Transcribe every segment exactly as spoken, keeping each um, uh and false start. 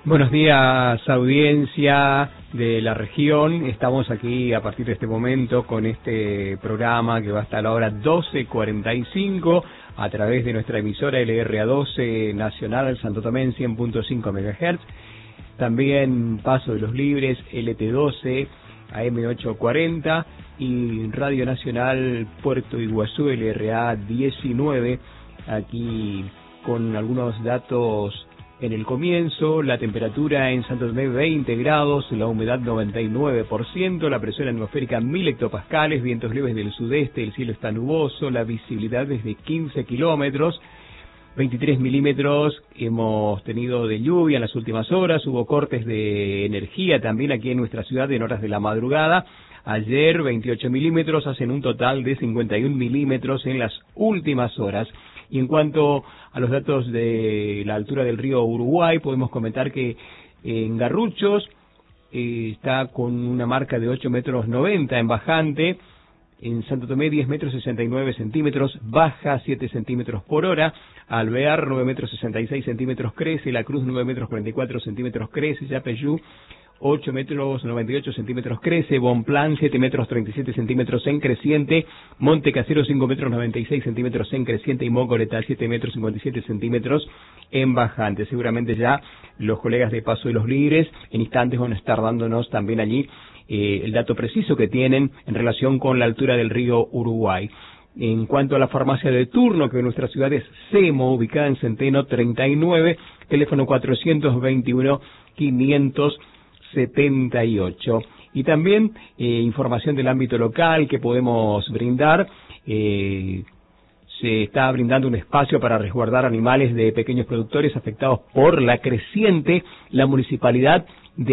Buenos días, audiencia de la región. Estamos aquí a partir de este momento con este programa que va hasta la hora doce cuarenta y cinco a través de nuestra emisora L R A doce Nacional Santo Tomé en cien punto cinco megahertz. También Paso de los Libres L T doce A M ochocientos cuarenta y Radio Nacional Puerto Iguazú L R A diecinueve. Aquí con algunos datos. En el comienzo, la temperatura en Santo Tomé veinte grados, la humedad noventa y nueve por ciento, la presión atmosférica mil hectopascales, vientos leves del sudeste, el cielo está nuboso, la visibilidad desde quince kilómetros, veintitrés milímetros hemos tenido de lluvia en las últimas horas, hubo cortes de energía también aquí en nuestra ciudad en horas de la madrugada. Ayer veintiocho milímetros, hacen un total de cincuenta y un milímetros en las últimas horas. Y en cuanto a los datos de la altura del río Uruguay, podemos comentar que en Garruchos eh, está con una marca de ocho metros noventa en bajante, en Santo Tomé diez metros sesenta y nueve centímetros, baja siete centímetros por hora, Alvear nueve metros sesenta y seis centímetros crece, La Cruz nueve metros cuarenta y cuatro centímetros crece, Yapeyú ocho metros noventa y ocho centímetros crece, Bonplan siete metros treinta y siete centímetros en creciente, Monte Casero cinco metros noventa y seis centímetros en creciente y Mocoretá siete metros cincuenta y siete centímetros en bajante. Seguramente ya los colegas de Paso de los Libres en instantes van a estar dándonos también allí eh, el dato preciso que tienen en relación con la altura del río Uruguay. En cuanto a la farmacia de turno, que en nuestra ciudad es SEMO, ubicada en Centeno treinta y nueve, teléfono cuatrocientos veintiuno quinientos setenta y ocho. Y también eh, información del ámbito local que podemos brindar. Eh, se está brindando un espacio para resguardar animales de pequeños productores afectados por la creciente. La municipalidad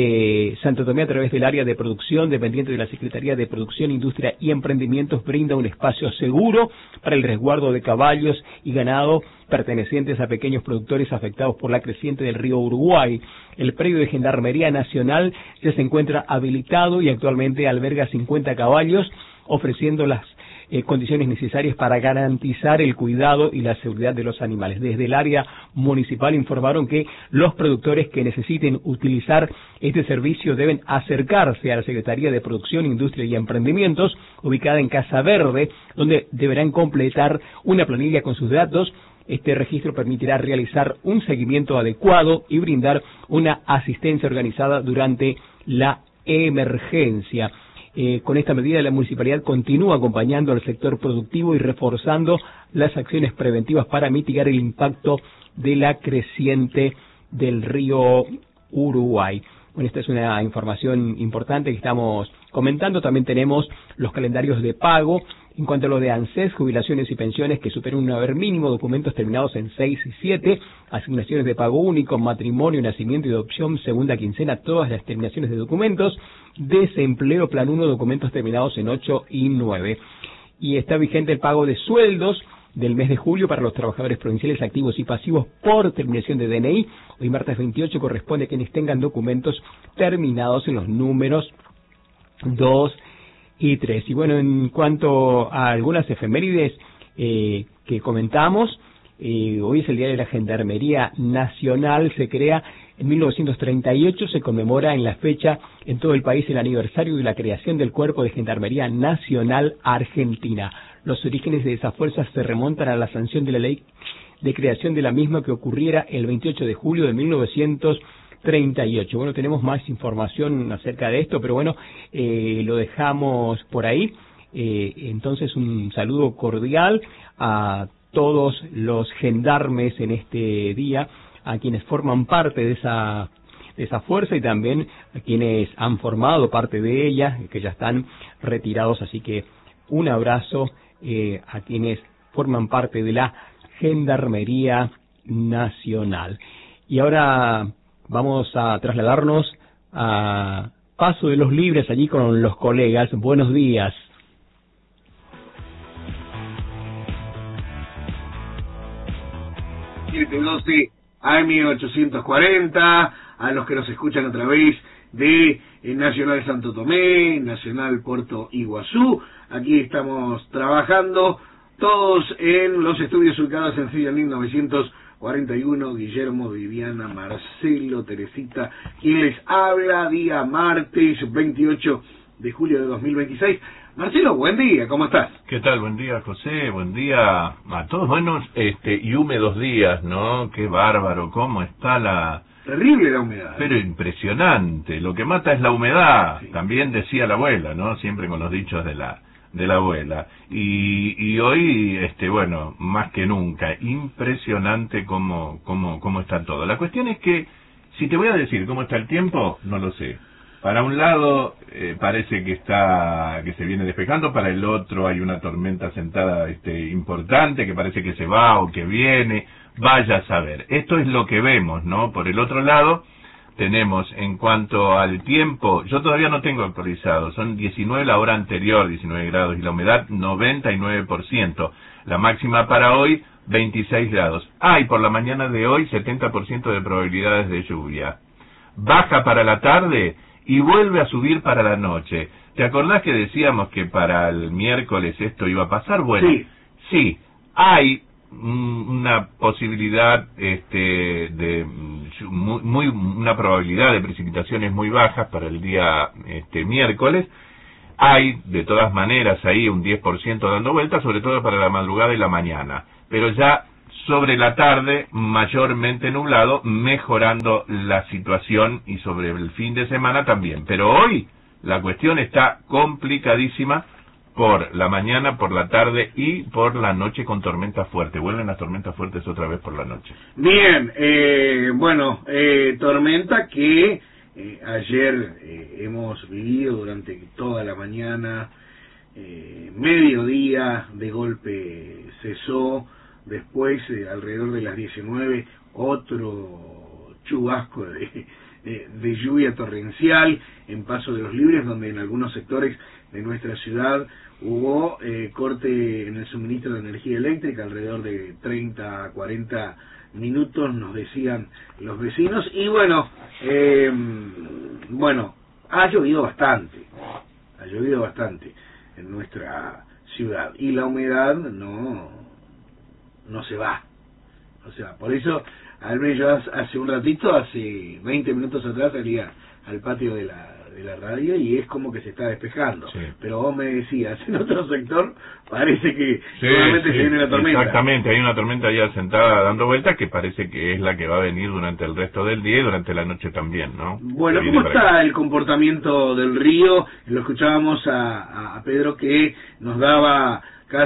de Santo Tomé, a través del área de producción dependiente de la Secretaría de Producción, Industria y Emprendimientos, brinda un espacio seguro para el resguardo de caballos y ganado pertenecientes a pequeños productores afectados por la creciente del río Uruguay. El predio de Gendarmería Nacional ya se encuentra habilitado y actualmente alberga cincuenta caballos, ofreciendo las Eh, condiciones necesarias para garantizar el cuidado y la seguridad de los animales. Desde el área municipal informaron que los productores que necesiten utilizar este servicio deben acercarse a la Secretaría de Producción, Industria y Emprendimientos, ubicada en Casa Verde, donde deberán completar una planilla con sus datos. Este registro permitirá realizar un seguimiento adecuado y brindar una asistencia organizada durante la emergencia. Eh, con esta medida, la municipalidad continúa acompañando al sector productivo y reforzando las acciones preventivas para mitigar el impacto de la creciente del río Uruguay. Bueno, esta es una información importante que estamos comentando. También tenemos los calendarios de pago. En cuanto a lo de ANSES, jubilaciones y pensiones que superen un haber mínimo, documentos terminados en seis y siete, asignaciones de pago único, matrimonio, nacimiento y adopción, segunda quincena, todas las terminaciones de documentos, desempleo, plan uno, documentos terminados en ocho y nueve. Y está vigente el pago de sueldos del mes de julio para los trabajadores provinciales activos y pasivos por terminación de D N I. Hoy martes veintiocho corresponde a quienes tengan documentos terminados en los números dos y tres. Y bueno, en cuanto a algunas efemérides eh, que comentamos, eh, hoy es el Día de la Gendarmería Nacional. Se crea en mil novecientos treinta y ocho, se conmemora en la fecha en todo el país el aniversario de la creación del Cuerpo de Gendarmería Nacional Argentina. Los orígenes de esa fuerza se remontan a la sanción de la ley de creación de la misma que ocurriera el veintiocho de julio de mil novecientos treinta y ocho. Bueno, tenemos más información acerca de esto, pero bueno, eh, lo dejamos por ahí. Eh, entonces, un saludo cordial a todos los gendarmes en este día, a quienes forman parte de esa de esa fuerza y también a quienes han formado parte de ella, que ya están retirados. Así que un abrazo eh, a quienes forman parte de la Gendarmería Nacional. Y ahora vamos a trasladarnos a Paso de los Libres, allí con los colegas. Buenos días. siete doce A M ochocientos cuarenta, a los que nos escuchan a través de Nacional Santo Tomé, Nacional Puerto Iguazú. Aquí estamos trabajando todos en los estudios ubicados en Cedilín novecientos cuarenta y uno, Guillermo, Viviana, Marcelo, Teresita, quien les habla, día martes veintiocho de julio de dos mil veintiséis. Marcelo, buen día, ¿cómo estás? ¿Qué tal? Buen día, José, buen día a todos. Buenos este, y húmedos días, ¿no? Qué bárbaro, cómo está la... Terrible la humedad. Pero impresionante, lo que mata es la humedad, Sí. También decía la abuela, ¿no? Siempre con los dichos de la de la abuela. Y, y hoy, este, bueno, más que nunca, impresionante cómo, cómo, cómo está todo. La cuestión es que, si te voy a decir cómo está el tiempo, no lo sé. Para un lado eh, parece que está que se viene despejando, para el otro hay una tormenta sentada este, importante que parece que se va o que viene, vaya a saber. Esto es lo que vemos, ¿no? Por el otro lado tenemos en cuanto al tiempo, yo todavía no tengo actualizado, son diecinueve la hora anterior, diecinueve grados, y la humedad noventa y nueve por ciento. La máxima para hoy, veintiséis grados. Ah, y por la mañana de hoy, setenta por ciento de probabilidades de lluvia. Baja para la tarde y vuelve a subir para la noche. ¿Te acordás que decíamos que para el miércoles esto iba a pasar? Bueno, Sí, sí hay mm, una posibilidad este, de muy, muy una probabilidad de precipitaciones muy bajas para el día este, miércoles. Hay de todas maneras ahí un diez por ciento dando vueltas, sobre todo para la madrugada y la mañana, pero ya sobre la tarde mayormente nublado, mejorando la situación, y sobre el fin de semana también. Pero hoy la cuestión está complicadísima por la mañana, por la tarde y por la noche con tormentas fuertes. Vuelven las tormentas fuertes otra vez por la noche. bien, eh, bueno, eh, tormenta que eh, ayer eh, hemos vivido durante toda la mañana, eh, mediodía, de golpe cesó. Después, eh, alrededor de las diecinueve, otro chubasco de, de, de lluvia torrencial en Paso de los Libres, donde en algunos sectores de nuestra ciudad hubo eh, corte en el suministro de energía eléctrica, alrededor de treinta a cuarenta minutos, nos decían los vecinos. Y bueno, eh, bueno, ha llovido bastante, ha llovido bastante en nuestra ciudad, y la humedad no... no se va. O sea, por eso, al menos yo hace un ratito, hace veinte minutos atrás, salía al patio de la de la radio y es como que se está despejando. Sí. Pero vos me decías, en otro sector parece que Sí, nuevamente sí, se viene la tormenta. Exactamente, hay una tormenta ya sentada dando vueltas que parece que es la que va a venir durante el resto del día y durante la noche también, ¿no? Bueno, Que viene ¿cómo para está acá. el comportamiento del río? Lo escuchábamos a, a, a Pedro, que nos daba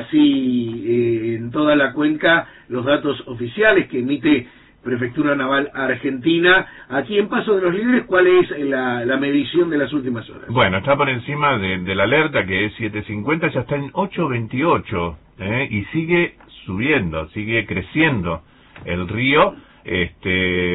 casi eh, en toda la cuenca los datos oficiales que emite Prefectura Naval Argentina. Aquí en Paso de los Libres, ¿cuál es la, la medición de las últimas horas? Bueno, está por encima de, de la alerta, que es siete cincuenta, ya está en ocho veintiocho, ¿eh? Y sigue subiendo, sigue creciendo el río este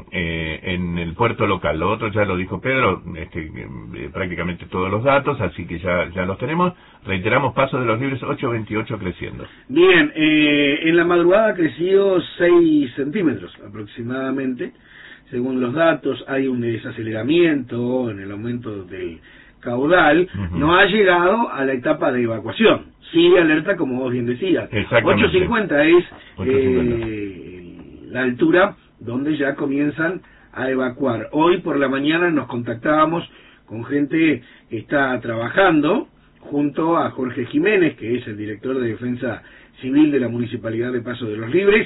eh, en el puerto local. Lo otro ya lo dijo Pedro, este, eh, prácticamente todos los datos, así que ya ya los tenemos. Reiteramos, Paso de los Libres ocho veintiocho creciendo. Bien, eh, en la madrugada ha crecido seis centímetros aproximadamente. Según los datos, hay un desaceleramiento en el aumento del caudal. Uh-huh. No ha llegado a la etapa de evacuación. Sigue alerta, como vos bien decías. Exactamente. ocho cincuenta es ocho cincuenta. Eh, la altura donde ya comienzan a evacuar. Hoy por la mañana nos contactábamos con gente que está trabajando junto a Jorge Jiménez, que es el director de Defensa Civil de la Municipalidad de Paso de los Libres,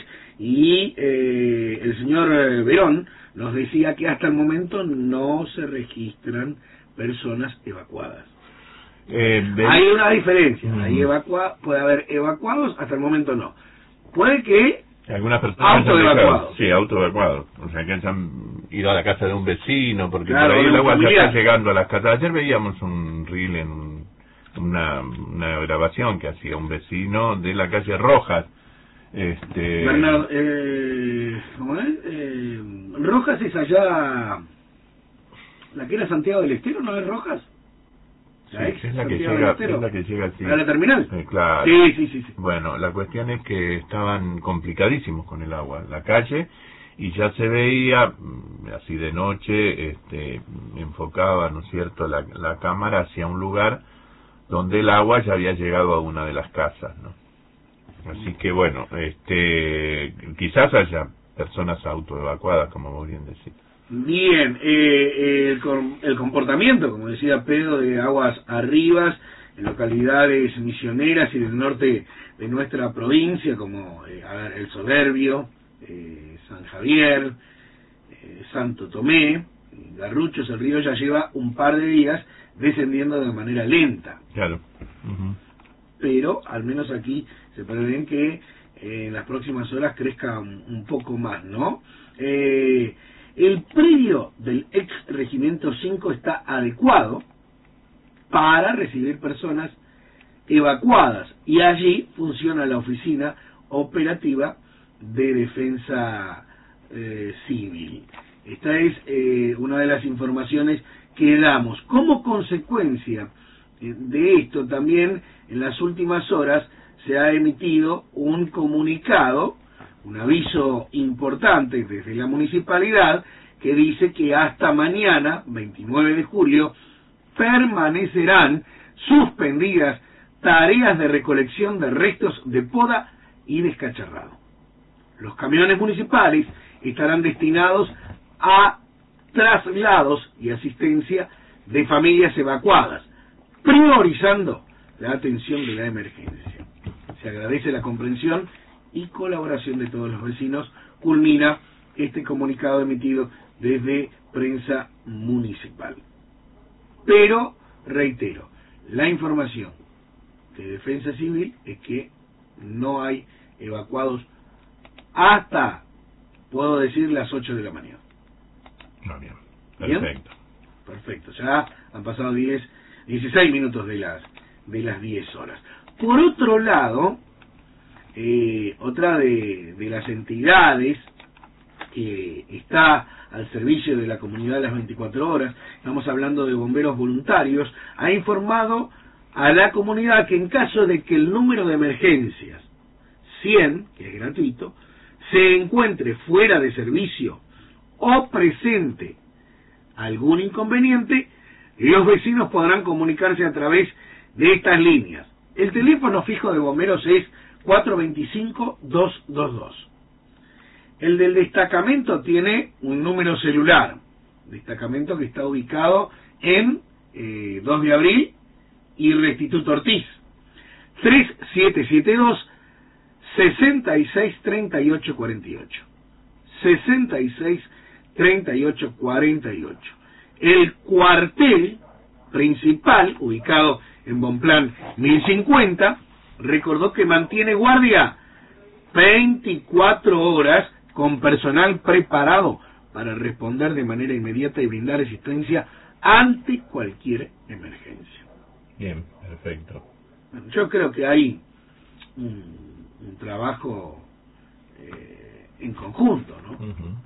y eh, el señor Verón nos decía que hasta el momento no se registran personas evacuadas. Eh, de... Hay una diferencia, Mm. hay evacua puede haber evacuados, hasta el momento no. Puede que Algunas personas autoevacuados. han dejado- sí, autoevacuados. O sea, que han ido a la casa de un vecino, porque Claro, por ahí de el un agua ya familiar. está llegando a las casas. Ayer veíamos un reel en un- una, una grabación que hacía un vecino de la calle Rojas. Este... Bernardo, eh, ¿cómo es? Eh, Rojas es allá, la que era Santiago del Estero, ¿no es Rojas? Sí, ¿La ex es la que Santiago llega, del Estero? es la que llega así. ¿A la terminal? Sí, claro. Sí, sí, sí, sí. Bueno, la cuestión es que estaban complicadísimos con el agua en la calle, y ya se veía, mm, así de noche, este, enfocaba, ¿no es cierto?, la, la cámara hacia un lugar donde el agua ya había llegado a una de las casas, ¿no? Así que bueno, este, quizás haya personas autoevacuadas, como vos bien decís. Bien, eh, el, el comportamiento, como decía Pedro, de aguas arribas en localidades misioneras y del norte de nuestra provincia, como eh, a ver, El Soberbio, eh, San Javier, eh, Santo Tomé, Garruchos, el río ya lleva un par de días descendiendo de manera lenta. Claro. Uh-huh. Pero al menos aquí se prevé que eh, en las próximas horas crezca un, un poco más, ¿no? Eh, el predio del ex Regimiento cinco está adecuado para recibir personas evacuadas y allí funciona la oficina operativa de defensa eh, civil. Esta es eh, una de las informaciones que damos. Como consecuencia de esto, también en las últimas horas se ha emitido un comunicado, un aviso importante desde la municipalidad, que dice que hasta mañana, veintinueve de julio, permanecerán suspendidas tareas de recolección de restos de poda y descacharrado. Los camiones municipales estarán destinados a traslados y asistencia de familias evacuadas, priorizando la atención de la emergencia. Se agradece la comprensión y colaboración de todos los vecinos. Culmina este comunicado emitido desde prensa municipal. Pero, reitero, la información de Defensa Civil es que no hay evacuados hasta, puedo decir, las ocho de la mañana. No, bien. Perfecto. ¿Bien? Perfecto. Ya han pasado diez, dieciséis minutos de las de las diez horas. Por otro lado, eh, otra de, de las entidades que está al servicio de la comunidad de las veinticuatro horas, estamos hablando de bomberos voluntarios, ha informado a la comunidad que en caso de que el número de emergencias cien, que es gratuito, se encuentre fuera de servicio o presente algún inconveniente, los vecinos podrán comunicarse a través de estas líneas. El teléfono fijo de bomberos es cuatro dos cinco, dos dos dos. El del destacamento tiene un número celular, destacamento que está ubicado en eh, dos de abril y Restituto Ortiz, tres siete siete dos, seis seis tres ocho cuatro ocho, seis seis tres ocho cuatro ocho. El cuartel principal, ubicado en Bonplan mil cincuenta, recordó que mantiene guardia veinticuatro horas con personal preparado para responder de manera inmediata y brindar asistencia ante cualquier emergencia. Bien, perfecto. Bueno, yo creo que hay un, un trabajo eh, en conjunto, ¿no? Uh-huh.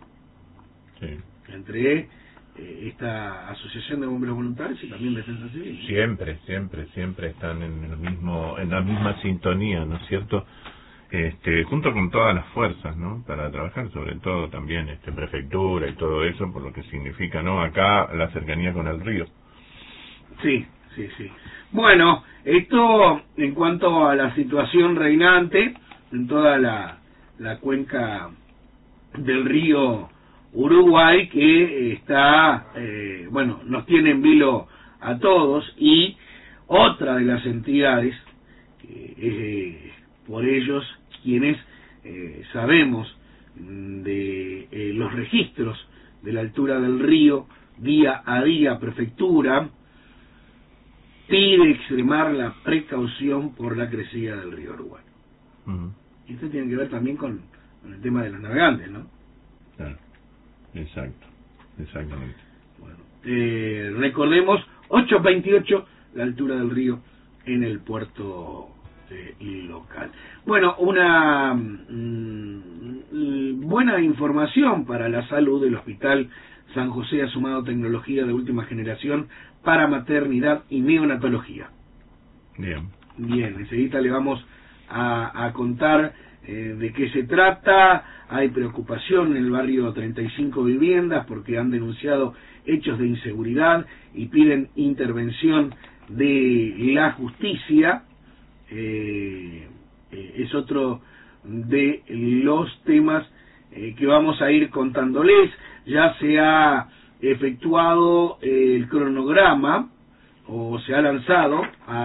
Sí. Entre eh, esta asociación de bomberos voluntarios y también Defensa Civil. Siempre, siempre, siempre están en el mismo, en la misma sintonía, ¿no es cierto? Este, junto con todas las fuerzas, ¿no? Para trabajar, sobre todo también este prefectura y todo eso, por lo que significa, ¿no? Acá la cercanía con el río. Sí, sí, sí. Bueno, esto en cuanto a la situación reinante en toda la, la cuenca del río Uruguay, que está, eh, bueno, nos tiene en vilo a todos, y otra de las entidades, que es eh, por ellos quienes eh, sabemos de eh, los registros de la altura del río día a día. Prefectura pide extremar la precaución por la crecida del río Uruguay. Uh-huh. Y esto tiene que ver también con, con el tema de los navegantes, ¿no? Claro, exacto, exactamente. Bueno, eh, recordemos, ocho veintiocho la altura del río en el puerto eh, local. Bueno, una mmm, buena información para la salud del Hospital San José ha sumado tecnología de última generación para maternidad y neonatología. Bien. Bien, enseguida le vamos a, a contar eh, de qué se trata. Hay preocupación en el barrio treinta y cinco viviendas porque han denunciado hechos de inseguridad y piden intervención de la justicia. Eh, eh, es otro de los temas eh, que vamos a ir contándoles. Ya se ha efectuado eh, el cronograma, o se ha lanzado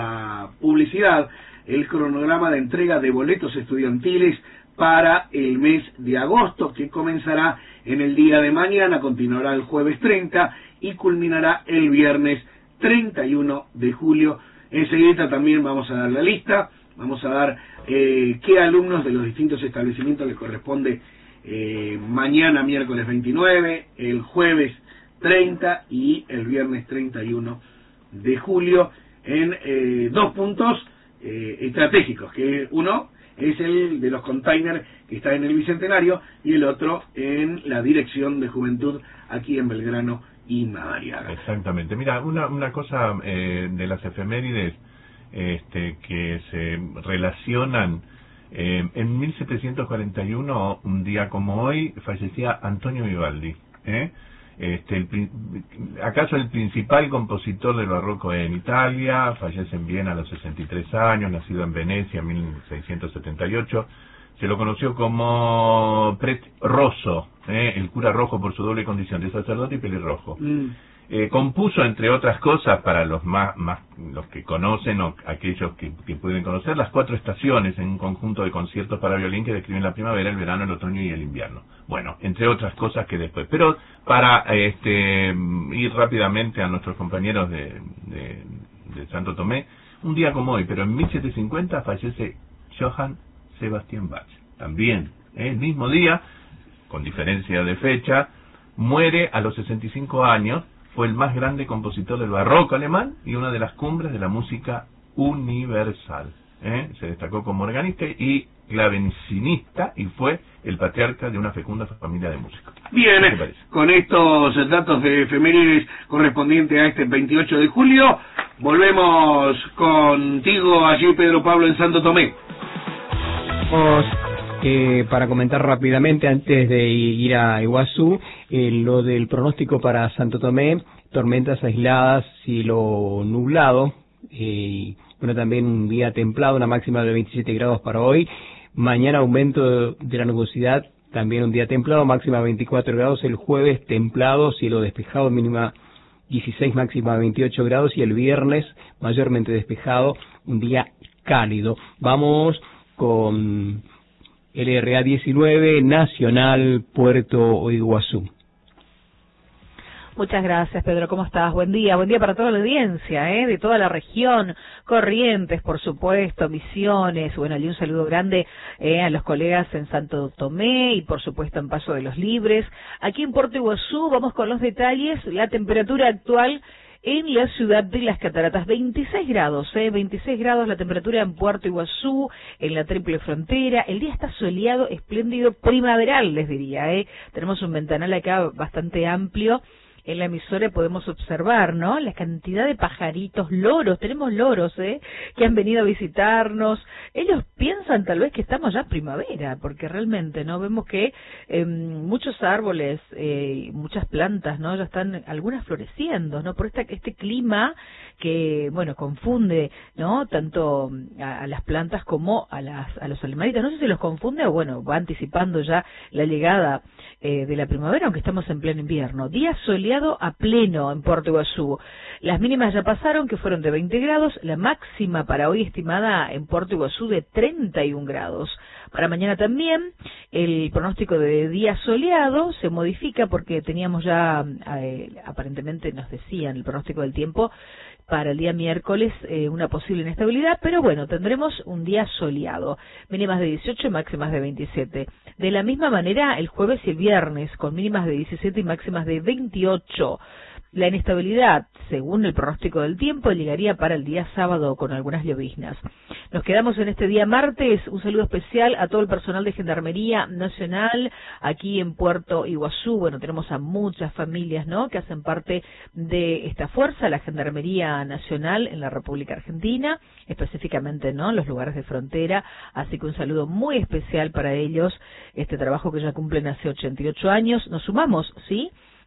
a publicidad el cronograma de entrega de boletos estudiantiles para el mes de agosto, que comenzará en el día de mañana, continuará el jueves treinta y culminará el viernes treinta y uno de julio. Enseguida también vamos a dar la lista, vamos a dar eh, qué alumnos de los distintos establecimientos les corresponde eh, mañana, miércoles veintinueve, el jueves treinta y el viernes treinta y uno de julio, en eh, dos puntos eh, estratégicos, que uno es el de los containers que está en el Bicentenario y el otro en la Dirección de Juventud aquí en Belgrano y Madariaga. Exactamente. Mira, una, una cosa eh, de las efemérides este, que se relacionan. Eh, en mil setecientos cuarenta y uno, un día como hoy, fallecía Antonio Vivaldi. ¿eh? Este, el, ¿Acaso el principal compositor del barroco en Italia? Fallece en Viena a los sesenta y tres años, nacido en Venecia en mil seiscientos setenta y ocho. Se lo conoció como Prete Rosso, ¿eh? el cura rojo, por su doble condición de sacerdote y pelirrojo. Mm. Eh, compuso, entre otras cosas, para los más, más los que conocen o aquellos que, que pueden conocer, las cuatro estaciones, en un conjunto de conciertos para violín que describen la primavera, el verano, el otoño y el invierno. Bueno, entre otras cosas que después. Pero para este ir rápidamente a nuestros compañeros de, de, de Santo Tomé, un día como hoy, pero en mil setecientos cincuenta fallece Johann Sebastian Bach. También, ¿eh? el mismo día, con diferencia de fecha, muere a los sesenta y cinco años. Fue el más grande compositor del barroco alemán y una de las cumbres de la música universal. ¿eh? Se destacó como organista y clavecinista y fue el patriarca de una fecunda familia de músicos. Bien, con estos datos de efemérides correspondientes a este veintiocho de julio, volvemos contigo allí, Pedro Pablo, en Santo Tomé. Vamos, eh, para comentar rápidamente, antes de ir a Iguazú, eh, lo del pronóstico para Santo Tomé: tormentas aisladas, cielo nublado, eh, bueno, también un día templado, una máxima de veintisiete grados para hoy. Mañana aumento de la nubosidad, también un día templado, máxima veinticuatro grados. El jueves templado, cielo despejado, mínima dieciséis, máxima veintiocho grados. Y el viernes mayormente despejado, un día cálido. Vamos con L R A diecinueve, Nacional Puerto Iguazú. Muchas gracias, Pedro. ¿Cómo estás? Buen día. Buen día para toda la audiencia, ¿eh? de toda la región. Corrientes, por supuesto, Misiones. Bueno, y un saludo grande eh, a los colegas en Santo Tomé y, por supuesto, en Paso de los Libres. Aquí en Puerto Iguazú vamos con los detalles. La temperatura actual en la ciudad de Las Cataratas, veintiséis grados, ¿eh? veintiséis grados la temperatura en Puerto Iguazú, en la Triple Frontera. El día está soleado, espléndido, primaveral, les diría, ¿eh? Tenemos un ventanal acá bastante amplio. En la emisora podemos observar, ¿no?, la cantidad de pajaritos, loros, tenemos loros, ¿eh?, que han venido a visitarnos. Ellos piensan tal vez que estamos ya primavera, porque realmente, ¿no?, vemos que eh, muchos árboles, eh, muchas plantas, ¿no?, ya están algunas floreciendo, ¿no?, por esta, este clima que, bueno, confunde, ¿no?, tanto a, a las plantas como a, las, a los animalitos. No sé si los confunde o, bueno, va anticipando ya la llegada eh, de la primavera, aunque estamos en pleno invierno. Día soleado a pleno en Puerto Iguazú. Las mínimas ya pasaron, que fueron de veinte grados, la máxima para hoy estimada en Puerto Iguazú de treinta y un grados. Para mañana también el pronóstico de día soleado se modifica porque teníamos ya, eh, aparentemente nos decían el pronóstico del tiempo, para el día miércoles eh, una posible inestabilidad, pero bueno, tendremos un día soleado, mínimas de dieciocho y máximas de veintisiete. De la misma manera el jueves y el viernes, con mínimas de diecisiete y máximas de veintiocho. La inestabilidad, según el pronóstico del tiempo, llegaría para el día sábado con algunas lloviznas. Nos quedamos en este día martes. Un saludo especial a todo el personal de Gendarmería Nacional aquí en Puerto Iguazú. Bueno, tenemos a muchas familias, ¿no?, que hacen parte de esta fuerza, la Gendarmería Nacional en la República Argentina, específicamente, ¿no?, en los lugares de frontera. Así que un saludo muy especial para ellos, este trabajo que ya cumplen hace ochenta y ocho años. Nos sumamos, ¿sí?,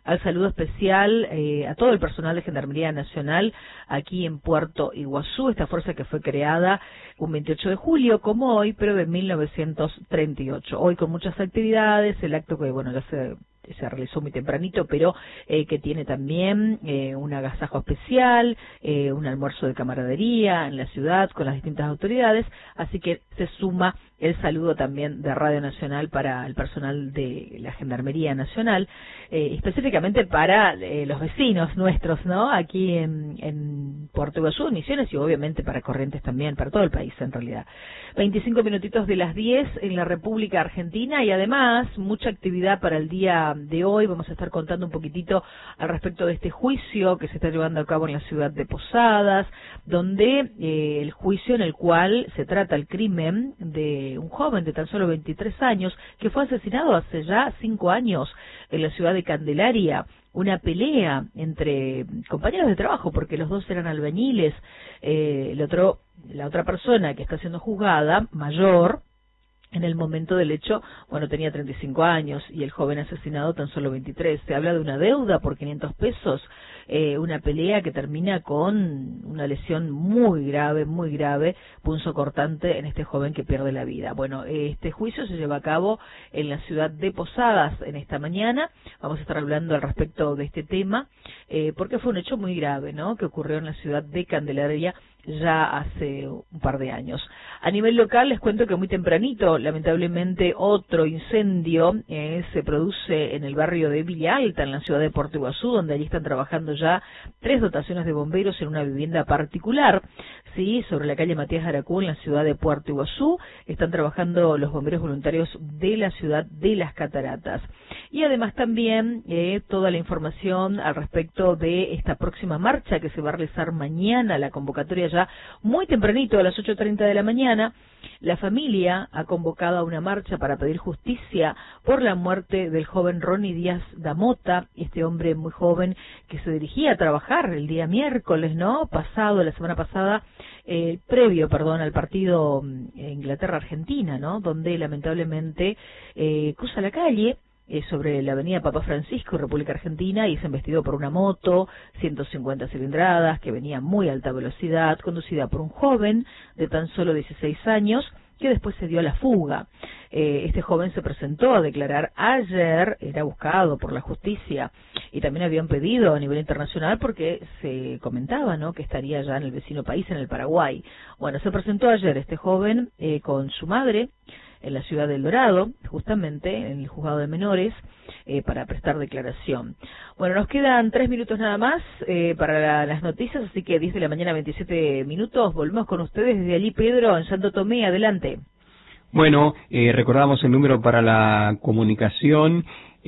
al saludo especial eh, a todo el personal de Gendarmería Nacional aquí en Puerto Iguazú, esta fuerza que fue creada un veintiocho de julio como hoy, pero de mil novecientos treinta y ocho. Hoy con muchas actividades, el acto que, bueno, ya se... se realizó muy tempranito, pero eh, que tiene también eh, un agasajo especial, eh, un almuerzo de camaradería en la ciudad con las distintas autoridades, así que se suma el saludo también de Radio Nacional para el personal de la Gendarmería Nacional, eh, específicamente para eh, los vecinos nuestros, ¿no? Aquí en, en Puerto Iguazú, Misiones y obviamente para Corrientes también, para todo el país en realidad. veinticinco minutitos de las diez en la República Argentina y además mucha actividad para el día de hoy. Vamos a estar contando un poquitito al respecto de este juicio que se está llevando a cabo en la ciudad de Posadas, donde eh, el juicio en el cual se trata el crimen de un joven de tan solo veintitrés años que fue asesinado hace ya cinco años en la ciudad de Candelaria. Una pelea entre compañeros de trabajo, porque los dos eran albañiles. Eh, el otro, la otra persona que está siendo juzgada, mayor, en el momento del hecho, bueno, tenía treinta y cinco años y el joven asesinado tan solo veintitrés. Se habla de una deuda por quinientos pesos, eh, una pelea que termina con una lesión muy grave, muy grave, punzocortante en este joven que pierde la vida. Bueno, este juicio se lleva a cabo en la ciudad de Posadas en esta mañana. Vamos a estar hablando al respecto de este tema, eh, porque fue un hecho muy grave, ¿no?, que ocurrió en la ciudad de Candelaria ya hace un par de años. A nivel local les cuento que muy tempranito, lamentablemente, otro incendio eh, se produce en el barrio de Villa Alta, en la ciudad de Puerto Iguazú, donde allí están trabajando ya tres dotaciones de bomberos en una vivienda particular, sí, sobre la calle Matías Aracú, en la ciudad de Puerto Iguazú. Están trabajando los bomberos voluntarios de la ciudad de Las Cataratas. Y además también eh, toda la información al respecto de esta próxima marcha que se va a realizar mañana, la convocatoria ya muy tempranito, a las ocho treinta de la mañana. La familia ha convocado a una marcha para pedir justicia por la muerte del joven Ronnie Díaz da Mota, este hombre muy joven que se dirigía a trabajar el día miércoles, ¿no?, pasado, la semana pasada, eh, previo, perdón, al partido Inglaterra-Argentina, ¿no?, donde lamentablemente eh, cruza la calle Eh, sobre la avenida Papa Francisco, República Argentina, y se embestido por una moto, ciento cincuenta cilindradas, que venía a muy alta velocidad, conducida por un joven de tan solo dieciséis años, que después se dio a la fuga. Eh, este joven se presentó a declarar ayer, era buscado por la justicia, y también habían pedido a nivel internacional porque se comentaba, ¿no?, que estaría ya en el vecino país, en el Paraguay. Bueno, se presentó ayer este joven eh, con su madre, en la ciudad del Dorado, justamente, en el juzgado de menores, eh, para prestar declaración. Bueno, nos quedan tres minutos nada más eh, para la, las noticias, así que diez de la mañana, veintisiete minutos, volvemos con ustedes desde allí, Pedro, en Santo Tomé, adelante. Bueno, eh, recordamos el número para la comunicación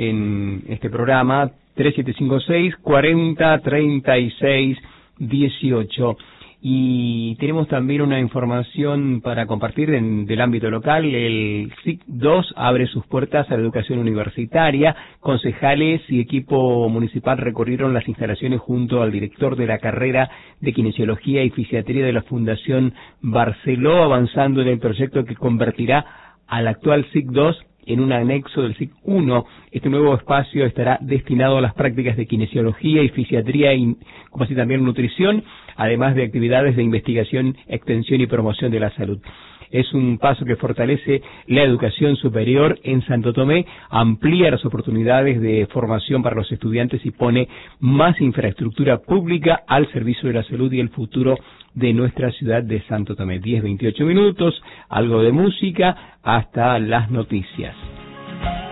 en este programa, tres siete cinco seis, cuarenta, treinta y seis, dieciocho. Y tenemos también una información para compartir en, del ámbito local. El S I C dos abre sus puertas a la educación universitaria. Concejales y equipo municipal recorrieron las instalaciones junto al director de la carrera de Kinesiología y Fisiatría de la Fundación Barceló, avanzando en el proyecto que convertirá al actual S I C dos en un anexo del S I C uno. Este nuevo espacio estará destinado a las prácticas de kinesiología y fisiatría, y, como así también nutrición, además de actividades de investigación, extensión y promoción de la salud. Es un paso que fortalece la educación superior en Santo Tomé, amplía las oportunidades de formación para los estudiantes y pone más infraestructura pública al servicio de la salud y el futuro de nuestra ciudad de Santo Tomé. diez, veintiocho minutos, algo de música, hasta las noticias.